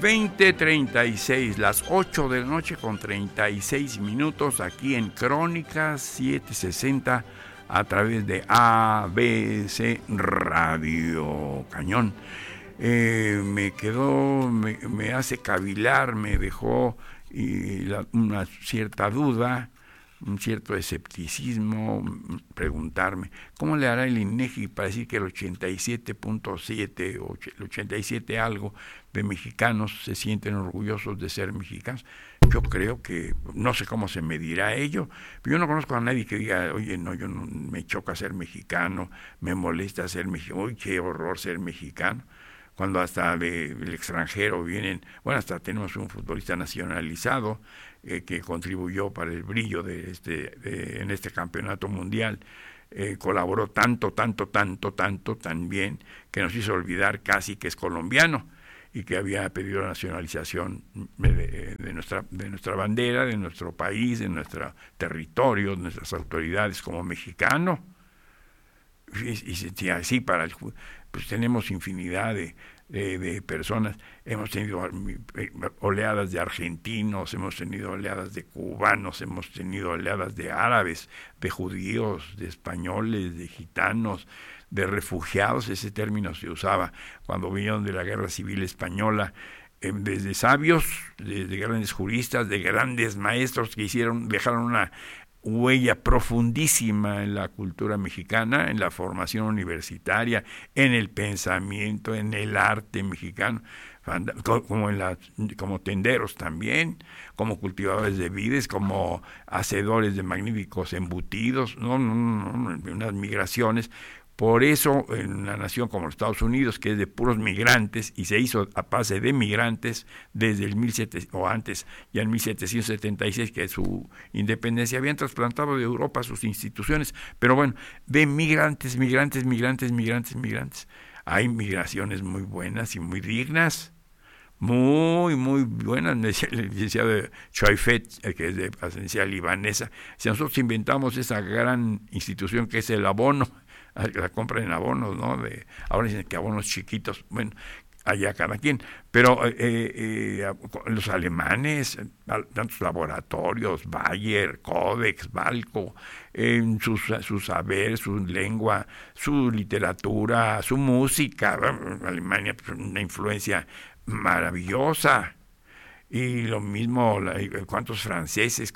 20:36, las 8 de la noche con 36 minutos aquí en Crónicas 760 a través de ABC Radio Cañón. Me hace cavilar, me dejó una cierta duda, un cierto escepticismo, preguntarme, ¿cómo le hará el INEGI para decir que el 87.7 o el 87 algo de mexicanos se sienten orgullosos de ser mexicanos? Yo creo que, no sé cómo se medirá ello, pero yo no conozco a nadie que diga, oye, no, yo no, me choca ser mexicano, me molesta ser mexicano, uy, qué horror ser mexicano. Cuando hasta del extranjero vienen, bueno, hasta tenemos un futbolista nacionalizado que contribuyó para el brillo en este campeonato mundial, colaboró tanto bien que nos hizo olvidar casi que es colombiano y que había pedido la nacionalización de nuestra bandera, de nuestro país, de nuestro territorio, de nuestras autoridades como mexicano. Y así pues tenemos infinidad de personas, hemos tenido oleadas de argentinos, hemos tenido oleadas de cubanos, hemos tenido oleadas de árabes, de judíos, de españoles, de gitanos, de refugiados. Ese término se usaba cuando vinieron de la Guerra Civil Española, desde sabios, desde grandes juristas, de grandes maestros que dejaron una huella profundísima en la cultura mexicana, en la formación universitaria, en el pensamiento, en el arte mexicano, como tenderos también, como cultivadores de vides, como hacedores de magníficos embutidos, unas migraciones. Por eso, en una nación como los Estados Unidos, que es de puros migrantes, y se hizo a base de migrantes desde el 1700, o antes, ya en 1776, que su independencia, habían trasplantado de Europa sus instituciones, pero bueno, de migrantes. Hay migraciones muy buenas y muy dignas, muy buenas. Decía el licenciado Choifet, que es de ascendencia libanesa, si nosotros inventamos esa gran institución que es el abono, la compra en abonos, ¿no? Ahora dicen que abonos chiquitos, bueno, allá cada quien, pero los alemanes, tantos laboratorios, Bayer, Codex, Balco, su saber, su lengua, su literatura, su música. Alemania, una influencia maravillosa. Y lo mismo, cuántos franceses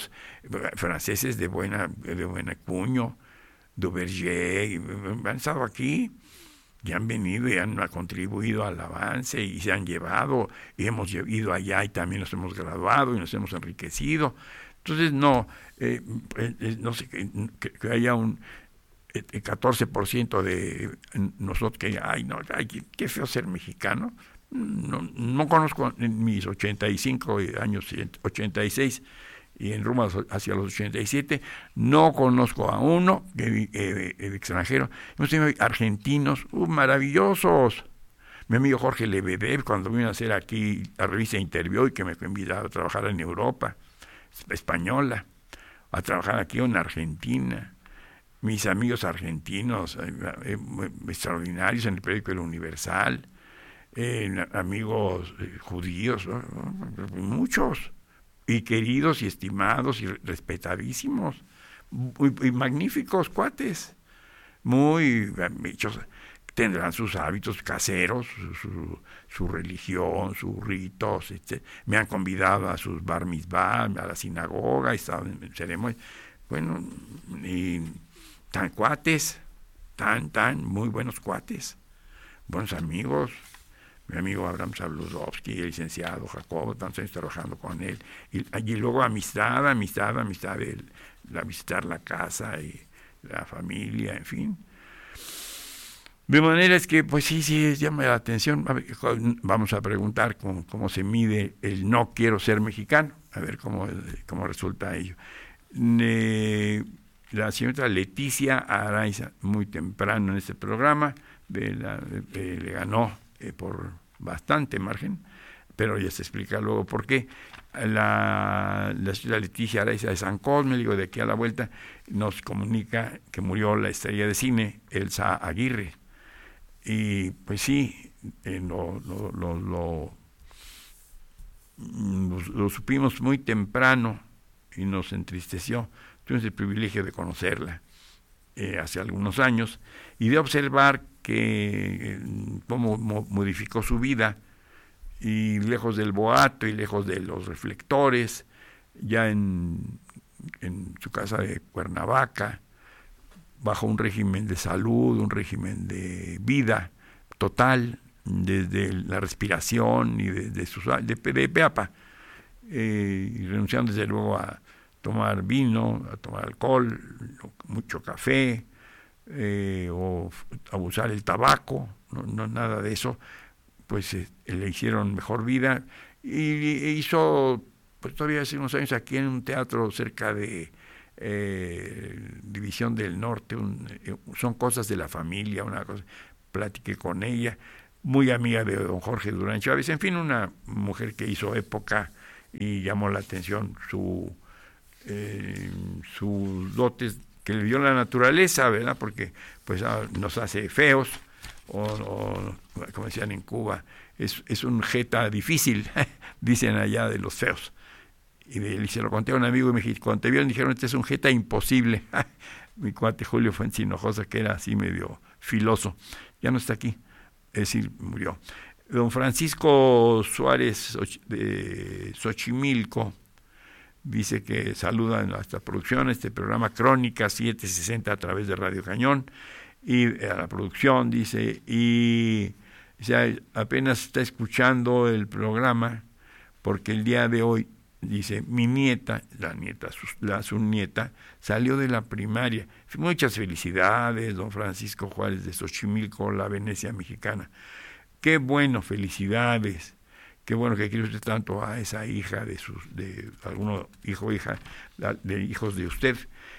de buena cuño, Duverger, han estado aquí y han venido y han contribuido al avance y se han llevado, y hemos ido allá y también nos hemos graduado y nos hemos enriquecido. Entonces no sé, que haya un 14% de nosotros que qué feo ser mexicano. No conozco en mis 85 años, 86 y en rumbo hacia los 87, no conozco a uno el extranjero. Hemos tenido argentinos maravillosos. Mi amigo Jorge Lebedev, cuando vino a hacer aquí la revista Interview y que me fue invitado a trabajar en Europa española, a trabajar aquí en Argentina. Mis amigos argentinos, extraordinarios en el periódico El Universal, amigos judíos, muchos, y queridos y estimados y respetadísimos, y magníficos cuates, muy hechos. Tendrán sus hábitos caseros, su religión, sus ritos, etc. Me han convidado a sus bar mitzvah, a la sinagoga, he estado en ceremonias. Bueno, y tan cuates, tan muy buenos cuates, buenos amigos. Mi amigo Abraham Sabludowski, el licenciado Jacobo, tantos años trabajando con él. Y luego amistad, visitar la casa y la familia, en fin. De manera es que, pues sí, llama la atención. Vamos a preguntar cómo se mide el no quiero ser mexicano, a ver cómo resulta ello. La señorita Leticia Araiza, muy temprano en este programa, le ganó por bastante margen, pero ya se explica luego por qué. La señora Leticia Araiza de San Cosme, digo, de aquí a la vuelta, nos comunica que murió la estrella de cine Elsa Aguirre. Y pues sí, lo lo supimos muy temprano y nos entristeció. Tuvimos el privilegio de conocerla hace algunos años y de observar que cómo modificó su vida, y lejos del boato y lejos de los reflectores, ya en su casa de Cuernavaca, bajo un régimen de salud, un régimen de vida total, desde la respiración y de Peapa, y renunciando desde luego a tomar vino, a tomar alcohol, mucho café, o abusar el tabaco, no nada de eso. Pues le hicieron mejor vida, y hizo, pues todavía hace unos años, aquí en un teatro cerca de División del Norte, Son cosas de la familia, una cosa, platiqué con ella, muy amiga de don Jorge Durán Chávez, en fin, una mujer que hizo época y llamó la atención sus dotes que le dio la naturaleza, ¿verdad? Porque pues nos hace feos, o como decían en Cuba, es un jeta difícil, dicen allá de los feos. Y se lo conté a un amigo y me dijo, cuando te vieron dijeron, este es un jeta imposible. Mi cuate Julio Fuentzinojosa, que era así medio filoso, ya no está aquí, es decir, murió. Don Francisco Suárez de Xochimilco dice que saluda en esta producción, este programa Crónica 760 a través de Radio Cañón, y a la producción, dice, y o sea, apenas está escuchando el programa porque el día de hoy, dice, mi nieta, su nieta, salió de la primaria. Muchas felicidades, don Francisco Juárez de Xochimilco, la Venecia mexicana. Qué bueno, felicidades. Qué bueno que quiere usted tanto a esa hija de alguno hijo o hija de hijos de usted,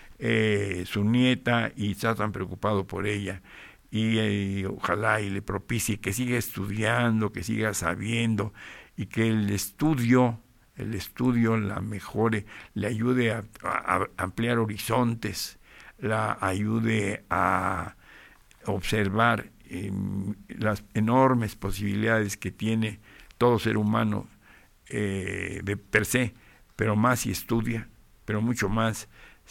su nieta, y está tan preocupado por ella. Y ojalá y le propicie que siga estudiando, que siga sabiendo, y que el estudio la mejore, le ayude a ampliar horizontes, la ayude a observar las enormes posibilidades que tiene todo ser humano de per se, pero más si estudia, pero mucho más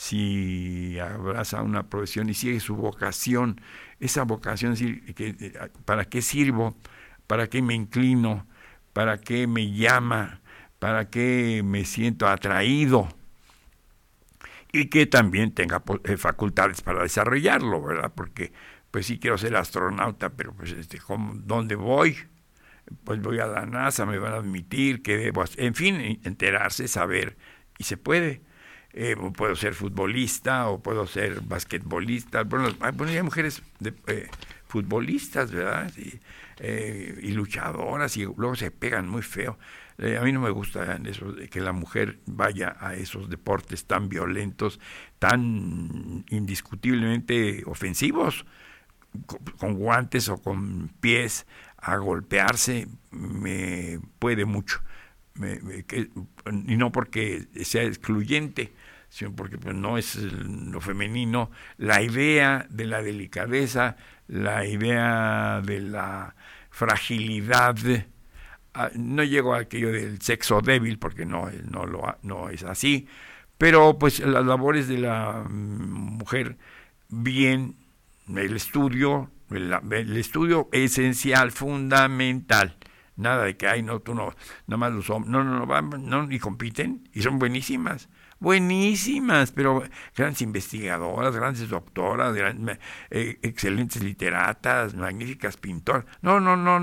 si abraza una profesión y sigue su vocación, esa vocación, es decir, ¿para qué sirvo? ¿Para qué me inclino? ¿Para qué me llama? ¿Para qué me siento atraído? Y que también tenga facultades para desarrollarlo, ¿verdad? Porque pues sí quiero ser astronauta, pero pues ¿dónde voy? Pues voy a la NASA, me van a admitir que debo hacer, en fin, enterarse, saber, y se puede. Puedo ser futbolista o puedo ser basquetbolista. Bueno, hay mujeres futbolistas, ¿verdad? Y luchadoras, y luego se pegan muy feo. A mí no me gusta eso, que la mujer vaya a esos deportes tan violentos, tan indiscutiblemente ofensivos, con guantes o con pies, a golpearse. Me puede mucho. Y no porque sea excluyente, sino porque pues no es lo femenino. La idea de la delicadeza, la idea de la fragilidad, no llego a aquello del sexo débil, porque no es así, pero pues las labores de la mujer, bien, el estudio esencial, fundamental. Nada de que tú no, nada más los hombres, no, y compiten, y son buenísimas, pero grandes investigadoras, grandes doctoras, excelentes literatas, magníficas pintoras. No,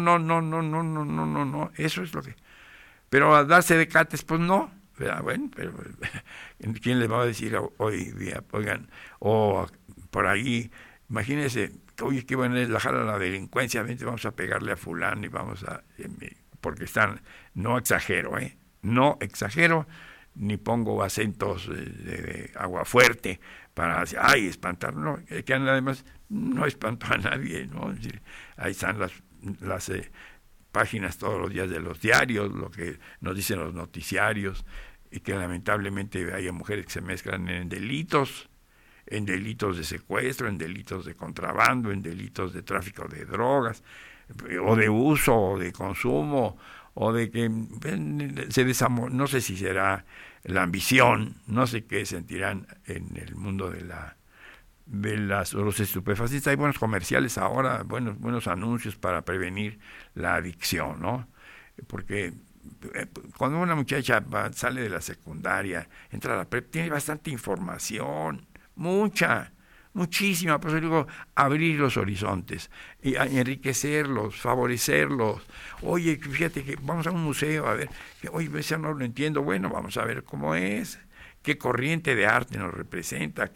eso es lo que. Pero a darse de cates, pues no, ¿verdad? Bueno, pero ¿quién les va a decir hoy día? Oigan, o por ahí, imagínense, oye, qué buena es la jala la delincuencia, vamos a pegarle a fulano y vamos a... porque están... No exagero, ni pongo acentos de agua fuerte para decir, espantar, no, que además no espantó a nadie, ¿no? Es decir, ahí están las páginas todos los días de los diarios, lo que nos dicen los noticiarios, y que lamentablemente hay mujeres que se mezclan en delitos de secuestro, en delitos de contrabando, en delitos de tráfico de drogas, o de uso, o de consumo, o de que no sé si será la ambición, no sé qué sentirán en el mundo de los estupefacientes. Hay buenos comerciales ahora, buenos anuncios para prevenir la adicción, ¿no? Porque cuando una muchacha sale de la secundaria, entra a la prep, tiene bastante información, muchísima, por eso digo, abrir los horizontes, y enriquecerlos, favorecerlos. Oye, fíjate que vamos a un museo, a ver, oye, ese no lo entiendo, bueno, vamos a ver cómo es, qué corriente de arte nos representa,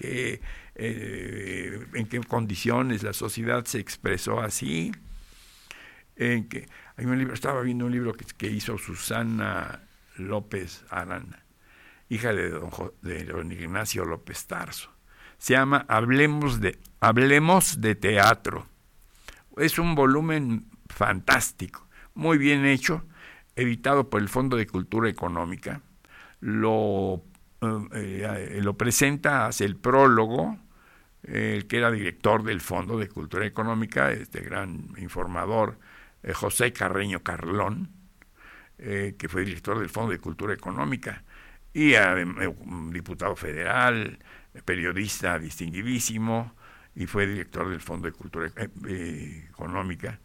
en qué condiciones la sociedad se expresó así. Hay un libro, estaba viendo un libro que hizo Susana López Arana, hija de don Ignacio López Tarso. Se llama Hablemos de Teatro. Es un volumen fantástico, muy bien hecho, editado por el Fondo de Cultura Económica. Lo presenta, hace el prólogo, el que era director del Fondo de Cultura Económica, este gran informador, José Carreño Carlón, que fue director del Fondo de Cultura Económica, y diputado federal, periodista distinguidísimo, y fue director del Fondo de Cultura Económica.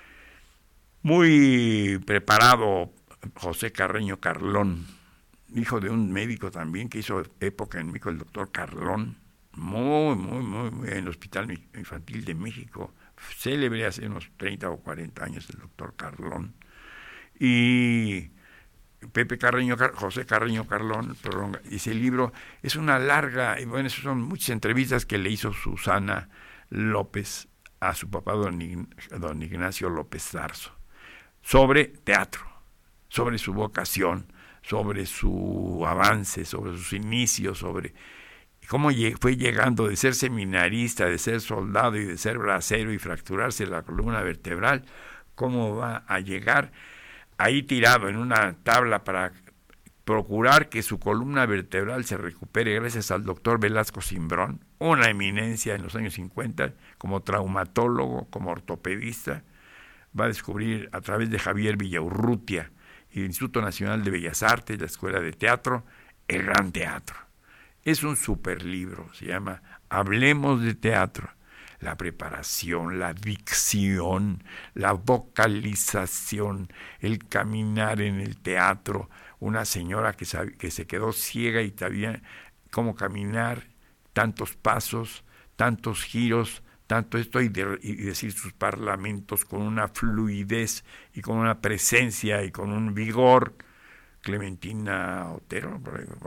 Muy preparado José Carreño Carlón, hijo de un médico también que hizo época en México, el doctor Carlón, muy en el Hospital Infantil de México, célebre hace unos 30 o 40 años el doctor Carlón. Y José Carreño Carlón, ese libro es una larga, son muchas entrevistas que le hizo Susana López a su papá, don Ignacio López Tarso, sobre teatro, sobre su vocación, sobre su avance, sobre sus inicios, sobre cómo fue llegando de ser seminarista, de ser soldado y de ser bracero y fracturarse la columna vertebral, cómo va a llegar ahí tirado en una tabla para procurar que su columna vertebral se recupere gracias al doctor Velasco Simbrón, una eminencia en los años 50 como traumatólogo, como ortopedista. Va a descubrir a través de Javier Villaurrutia y el Instituto Nacional de Bellas Artes, la Escuela de Teatro, el Gran Teatro. Es un super libro, se llama Hablemos de Teatro. La preparación, la dicción, la vocalización, el caminar en el teatro. Una señora que se quedó ciega y sabía cómo caminar, tantos pasos, tantos giros, tanto esto y decir sus parlamentos con una fluidez y con una presencia y con un vigor. Clementina Otero,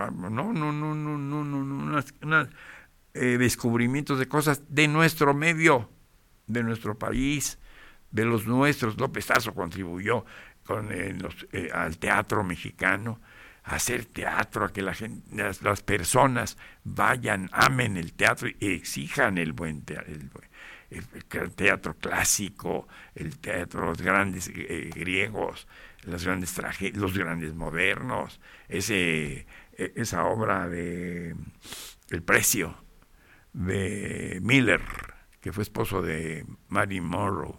descubrimientos de cosas de nuestro medio, de nuestro país, de los nuestros. López Tarso contribuyó al teatro mexicano, a hacer teatro, a que las personas vayan, amen el teatro y exijan el buen teatro, el teatro clásico, el teatro, los grandes griegos, los grandes los grandes modernos, esa obra de El Precio, de Miller, que fue esposo de Marilyn Monroe.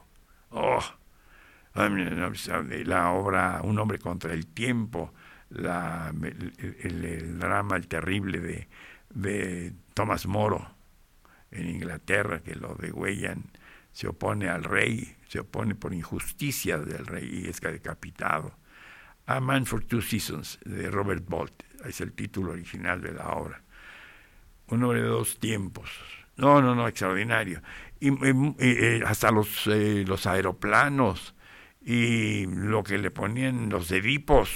La obra Un hombre contra el tiempo, el drama, el terrible de Thomas Moro en Inglaterra, que lo degüellan, se opone al rey, se opone por injusticia del rey y es decapitado. A Man for Two Seasons, de Robert Bolt, es el título original de la obra. Un hombre de dos tiempos. No, extraordinario. Y hasta los aeroplanos y lo que le ponían los edipos.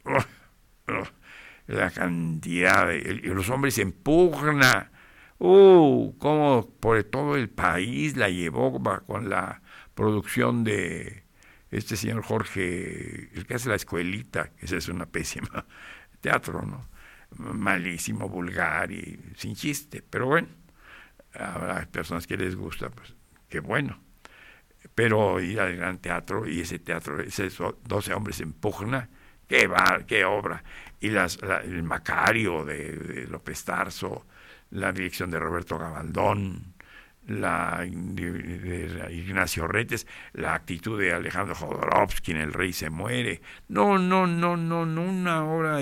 La cantidad los hombres en pugna. Cómo por todo el país la llevó con la producción de este señor Jorge, el que hace La Escuelita, que esa es una pésima teatro, ¿no? Malísimo, vulgar y sin chiste, pero bueno, habrá personas que les gusta, pues qué bueno. Pero ir al Gran Teatro y ese teatro, esos 12 hombres en pugna, qué obra. Y el Macario de López Tarso, la dirección de Roberto Gabaldón, de Ignacio Retes, la actitud de Alejandro Jodorowsky en El Rey se muere. No, una obra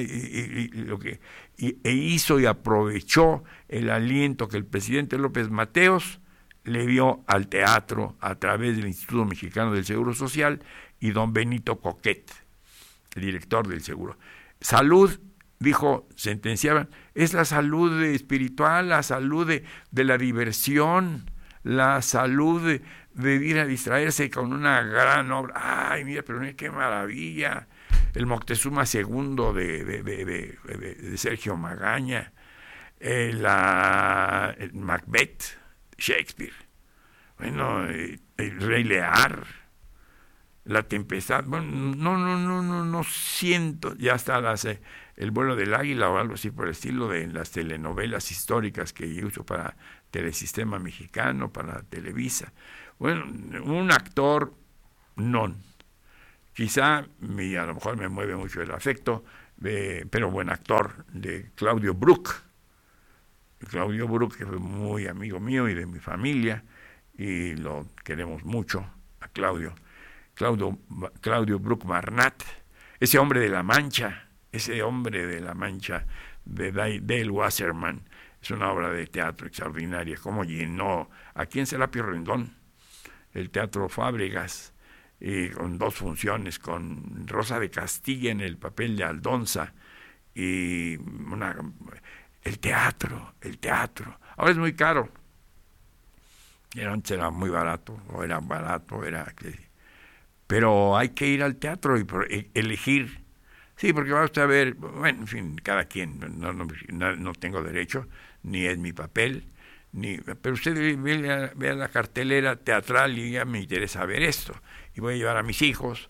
hizo y aprovechó el aliento que el presidente López Mateos le dio al teatro a través del Instituto Mexicano del Seguro Social y don Benito Coquet, el director del seguro. Salud, dijo, sentenciaban, es la salud espiritual, la salud de la diversión, la salud de ir a distraerse con una gran obra. Ay, mira, pero qué maravilla. El Moctezuma II de Sergio Magaña, el Macbeth, Shakespeare, bueno, el Rey Lear, La Tempestad, bueno, no siento, ya está El Vuelo del Águila o algo así por el estilo de las telenovelas históricas que yo uso para Telesistema Mexicano, para Televisa. Bueno, un actor quizá a lo mejor me mueve mucho el afecto, pero buen actor, de Claudio Brook. Claudio Brook, que fue muy amigo mío y de mi familia, y lo queremos mucho a Claudio Brook Marnat, ese hombre de La Mancha de Dale Wasserman. Es una obra de teatro extraordinaria, como llenó aquí en Serapio Rendón el Teatro Fábregas, con 2 funciones, con Rosa de Castilla en el papel de Aldonza, y el teatro. Ahora es muy caro. Antes era muy barato, pero hay que ir al teatro y elegir. Sí, porque va usted a ver, bueno, en fin, cada quien, no tengo derecho, ni es mi papel, pero usted vea la cartelera teatral y ya me interesa ver esto. Y voy a llevar a mis hijos,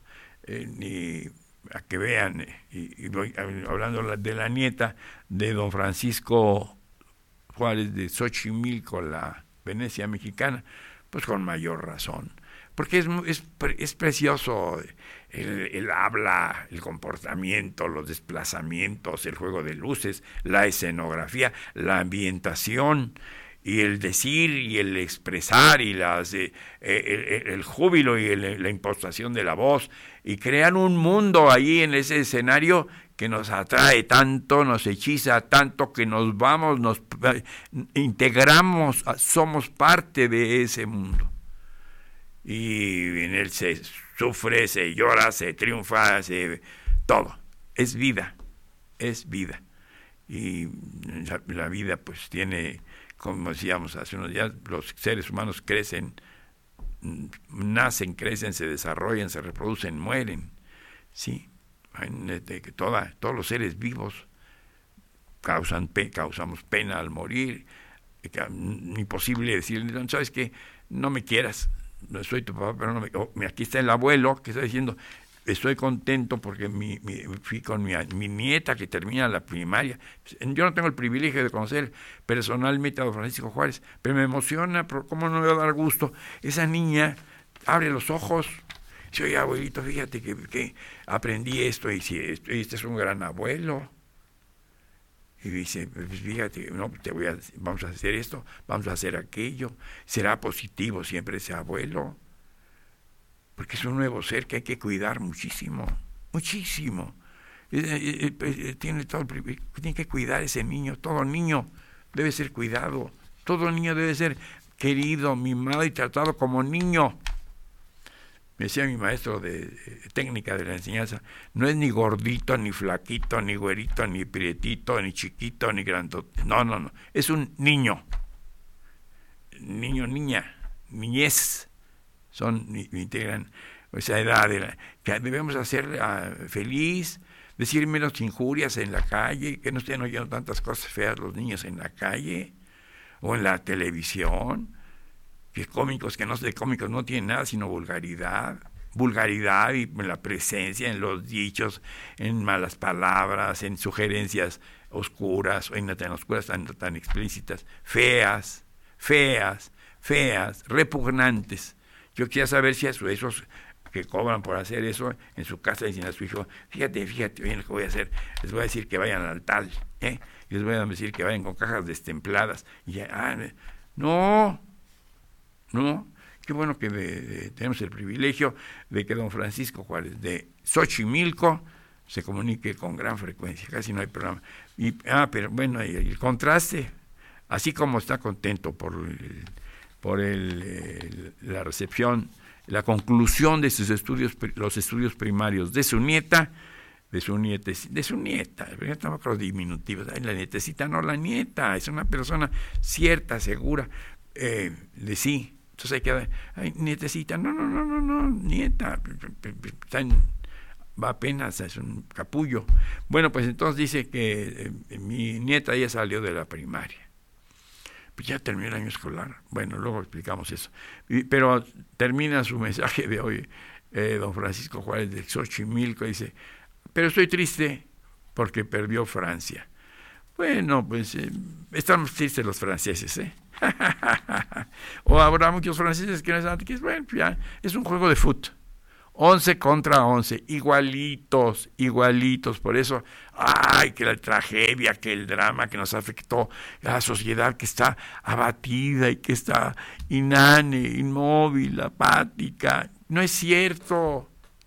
a que vean, y voy hablando de la nieta de don Francisco Juárez de Xochimilco, la Venecia mexicana, pues con mayor razón, porque es precioso el habla, el comportamiento, los desplazamientos, el juego de luces, la escenografía, la ambientación, y el decir y el expresar y el júbilo y la impostación de la voz, y crean un mundo ahí en ese escenario que nos atrae tanto, nos hechiza tanto, que nos integramos, somos parte de ese mundo. Y en él se sufre, se llora, se triunfa, todo. Es vida. Y la vida pues tiene, como decíamos hace unos días, los seres humanos nacen, crecen, se desarrollan, se reproducen, mueren. Sí, todos los seres vivos causamos pena al morir. Imposible decirle, ¿sabes qué? No me quieras, no soy tu papá, pero aquí está el abuelo que está diciendo, estoy contento porque fui con mi nieta que termina la primaria. Yo no tengo el privilegio de conocer personalmente a don Francisco Juárez, pero me emociona, ¿cómo no me va a dar gusto? Esa niña abre los ojos, dice, oye, abuelito, fíjate que aprendí esto, y este es un gran abuelo. Y dice, pues fíjate, vamos a hacer esto, vamos a hacer aquello, será positivo siempre ese abuelo, porque es un nuevo ser que hay que cuidar muchísimo. Tiene que cuidar ese niño. Todo niño debe ser cuidado, todo niño debe ser querido, mimado y tratado como niño. Me decía mi maestro de técnica de la enseñanza, no es ni gordito, ni flaquito, ni güerito, ni prietito, ni chiquito, ni grandote. No. Es un niño. Niño, niña, niñez. Integran esa edad que debemos hacer feliz, decir menos injurias en la calle, que no estén oyendo tantas cosas feas los niños en la calle o en la televisión. Que cómicos no tienen nada sino vulgaridad y en la presencia, en los dichos, en malas palabras, en sugerencias oscuras, o en tan oscuras, tan explícitas, feas, repugnantes. Yo quería saber si esos que cobran por hacer eso en su casa dicen a su hijo, fíjate bien lo que voy a hacer, les voy a decir que vayan al tal, y les voy a decir que vayan con cajas destempladas, y no. ¿no? Qué bueno que tenemos el privilegio de que don Francisco Juárez de Xochimilco se comunique con gran frecuencia, casi no hay programa. Pero bueno, el contraste, así como está contento por la recepción, la conclusión de sus estudios, los estudios primarios de su nieta, porque no me acuerdo diminutivos, la nietecita, no, la nieta, es una persona cierta, segura, de sí. Entonces hay que, nietecita, no, nieta, va apenas, es un capullo. Bueno, pues entonces dice que mi nieta ya salió de la primaria. Pues ya terminó el año escolar. Bueno, luego explicamos eso. Pero termina su mensaje de hoy, don Francisco Juárez de Xochimilco, dice, pero estoy triste porque perdió Francia. Bueno, pues estamos tristes los franceses, ¿eh? O habrá muchos franceses que no saben que bueno, ya es un juego de fútbol. 11 contra 11, igualitos, por eso, que la tragedia, que el drama que nos afectó a la sociedad que está abatida y que está inane, inmóvil, apática. No es cierto,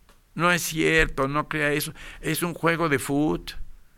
no crea eso, es un juego de fútbol,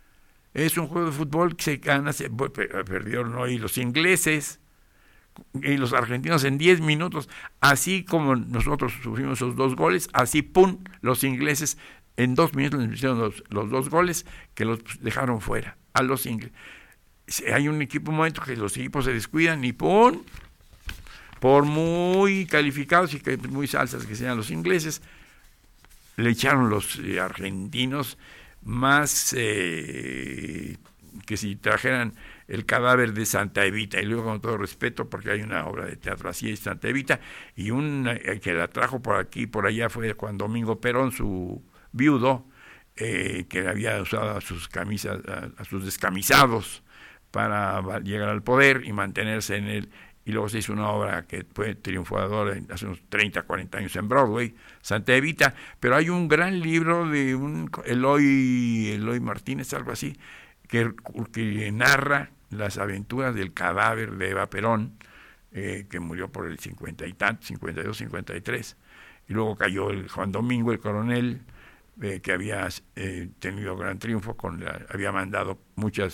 que se gana, perdieron hoy los ingleses, y los argentinos en 10 minutos, así como nosotros sufrimos esos 2 goles, así ¡pum!, los ingleses en 2 minutos les hicieron los 2 goles que los dejaron fuera a los ingleses. Hay un momento que los equipos se descuidan y ¡pum!, por muy calificados y muy salsas que sean los ingleses, le echaron los argentinos más que si trajeran el cadáver de Santa Evita, y luego con todo respeto, porque hay una obra de teatro así de Santa Evita, y que la trajo por aquí, por allá, fue Juan Domingo Perón, su viudo, que había usado a sus camisas, a sus descamisados para llegar al poder y mantenerse en él, y luego se hizo una obra que fue triunfadora hace unos 30, 40 años en Broadway, Santa Evita, pero hay un gran libro de un Eloy Martínez, algo así, que narra las aventuras del cadáver de Eva Perón, que murió por el 50 y tanto, 52, 53, y luego cayó el Juan Domingo, el coronel, que había tenido gran triunfo, había mandado mucha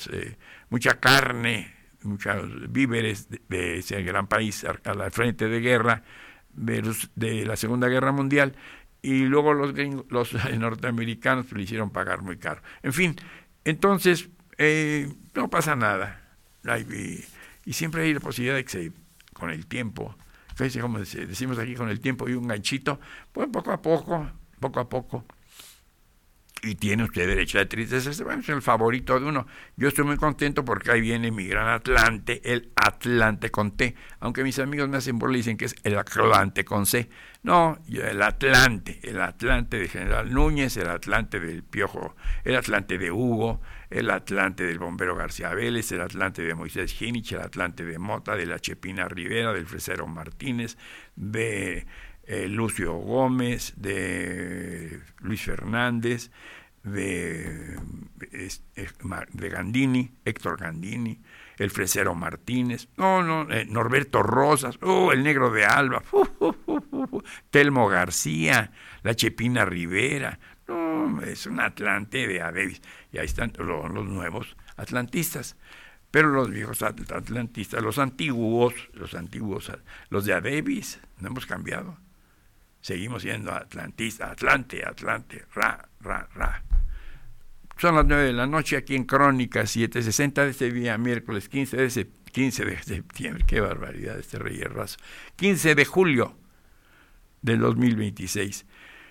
carne, muchos víveres de ese gran país a la frente de guerra de la Segunda Guerra Mundial, y luego los norteamericanos le hicieron pagar muy caro. En fin, entonces no pasa nada. Y siempre hay la posibilidad de que con el tiempo, como decimos aquí, con el tiempo y un ganchito, pues poco a poco, y tiene usted derecho a tristeza, es el favorito de uno. Yo estoy muy contento porque ahí viene mi gran Atlante, el Atlante con T, aunque mis amigos me hacen burla y dicen que es el Atlante con C. No, el Atlante de General Núñez, el Atlante del Piojo, el Atlante de Hugo, el Atlante del bombero García Vélez, el Atlante de Moisés Ginich, el Atlante de Mota, de la Chepina Rivera, del Fresero Martínez, de Lucio Gómez, de Luis Fernández, de Gandini, Héctor Gandini, el Fresero Martínez, Norberto Rosas, el Negro de Alba, Telmo García, la Chepina Rivera. Es un Atlante de Adebis, y ahí están los nuevos atlantistas. Pero los viejos atlantistas, los antiguos, los de Adebis, no hemos cambiado. Seguimos siendo atlantistas, Atlante, ra. Son las 9 de la noche aquí en Crónica 760 de este día, miércoles 15 de septiembre. Qué barbaridad este reyerrazo. 15 de julio del 2026.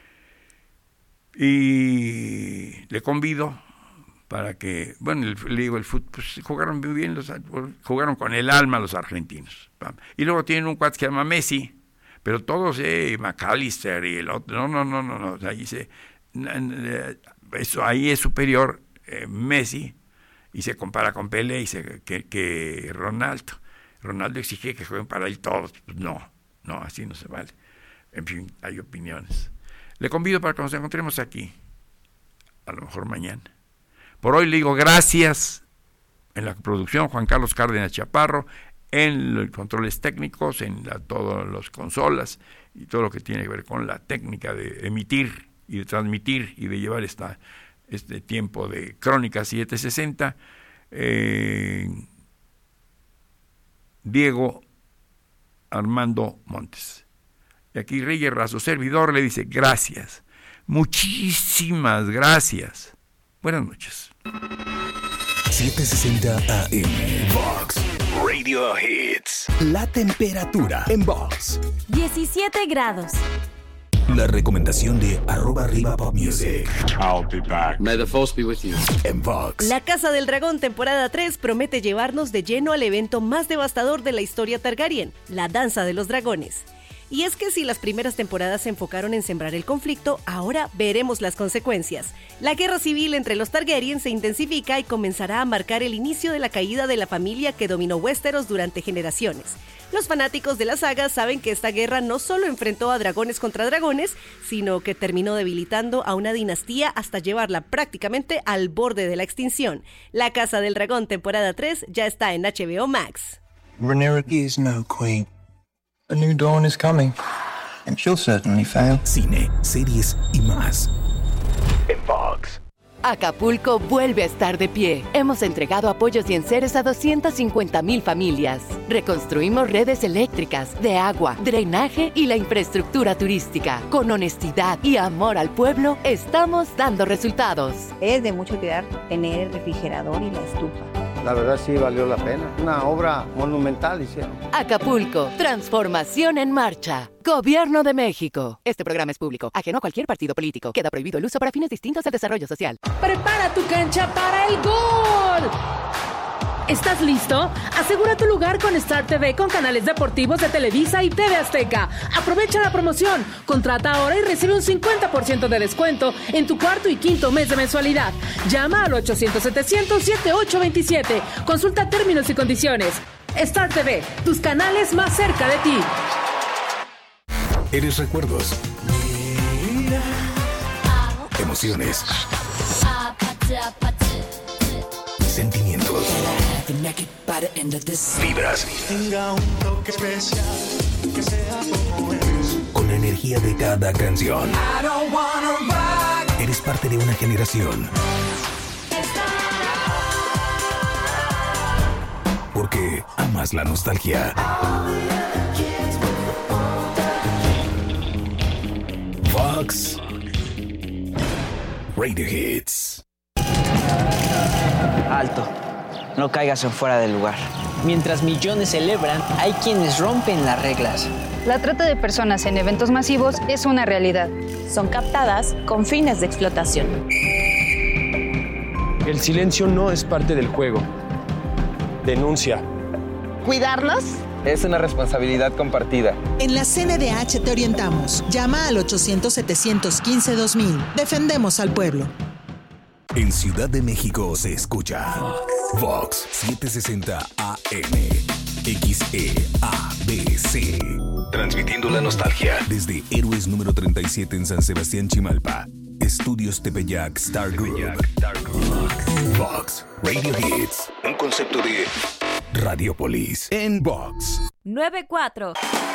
Y le convido para que, le digo, el fútbol, pues jugaron muy bien, jugaron con el alma los argentinos. Y luego tienen un cuate que se llama Messi, pero todos, McAllister y el otro, no, ahí es superior Messi, y se compara con Pelé, y dice que Ronaldo exige que jueguen para él todos. Pues no, así no se vale. En fin, hay opiniones. Le convido para que nos encontremos aquí, a lo mejor mañana. Por hoy le digo gracias. En la producción, Juan Carlos Cárdenas Chaparro. en los controles técnicos, en todas las consolas y todo lo que tiene que ver con la técnica de emitir y de transmitir y de llevar este tiempo de Crónica 760. Diego Armando Montes. Y aquí Reyes Razo, servidor, le dice gracias, muchísimas gracias. Buenas noches. 760 AM Vox Radio Hits. La temperatura en Vox: 17 grados. La recomendación de @arriba Pop Music. I'll be back. May the force be with you. En Vox. La Casa del Dragón temporada 3 promete llevarnos de lleno al evento más devastador de la historia Targaryen, la Danza de los Dragones. Y es que si las primeras temporadas se enfocaron en sembrar el conflicto, ahora veremos las consecuencias. La guerra civil entre los Targaryen se intensifica y comenzará a marcar el inicio de la caída de la familia que dominó Westeros durante generaciones. Los fanáticos de la saga saben que esta guerra no solo enfrentó a dragones contra dragones, sino que terminó debilitando a una dinastía hasta llevarla prácticamente al borde de la extinción. La Casa del Dragón temporada 3 ya está en HBO Max. Rhaenyra is no queen. A new dawn is coming, and she'll certainly fail. Cine, series y más. En Vox. Acapulco vuelve a estar de pie. Hemos entregado apoyos y enseres a 250,000 familias. Reconstruimos redes eléctricas, de agua, drenaje y la infraestructura turística. Con honestidad y amor al pueblo, estamos dando resultados. Es de mucho cuidar tener el refrigerador y la estufa. La verdad sí valió la pena. Una obra monumental hicieron. Acapulco, transformación en marcha. Gobierno de México. Este programa es público, ajeno a cualquier partido político. Queda prohibido el uso para fines distintos al desarrollo social. ¡Prepara tu cancha para el gol! ¿Estás listo? Asegura tu lugar con Star TV con canales deportivos de Televisa y TV Azteca. Aprovecha la promoción. Contrata ahora y recibe un 50% de descuento en tu cuarto y quinto mes de mensualidad. Llama al 800-700-7827. Consulta términos y condiciones. Star TV, tus canales más cerca de ti. Eres recuerdos, emociones, sentimientos, vibras, con la energía de cada canción. Eres parte de una generación, porque amas la nostalgia. Vox Radio Hits. Alto, no caigas en fuera del lugar. Mientras millones celebran, hay quienes rompen las reglas. La trata de personas en eventos masivos es una realidad. Son captadas con fines de explotación. El silencio no es parte del juego. Denuncia. ¿Cuidarnos? Es una responsabilidad compartida. En la CNDH te orientamos. Llama al 800-715-2000. Defendemos al pueblo. En Ciudad de México se escucha Vox 760 AM XEABC. Transmitiendo la nostalgia desde Héroes número 37 en San Sebastián, Chimalpa. Estudios Tepeyac Star Group. Vox Radio Hits. Un concepto de Radiopolis en Vox. 94.